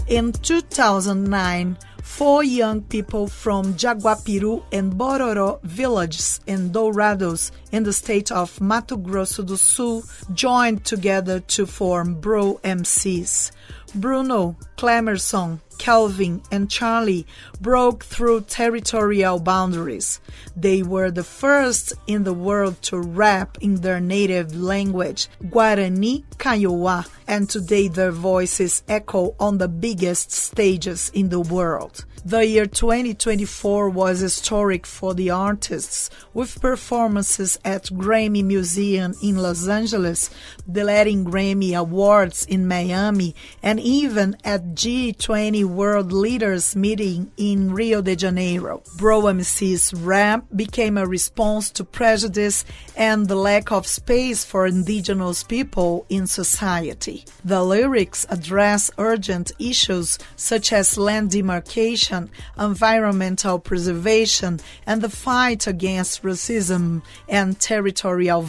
In 2009, 4 young people from Jaguapiru and Bororó villages in Dourados in the state of Mato Grosso do Sul joined together to form Bro MCs. Bruno, Clemerson, Kelvin, and Charlie broke through territorial boundaries. They were the first in the world to rap in their native language, Guarani Kaiowá, and today their voices echo on the biggest stages in the world. The year 2024 was historic for the artists, with performances at Grammy Museum in Los Angeles, the Latin Grammy Awards in Miami, and even at G20 World Leaders Meeting in Rio de Janeiro. Bro MC's rap became a response to prejudice and the lack of space for indigenous people in society. The lyrics address urgent issues such as land demarcation, environmental preservation, and the fight against racism and territorial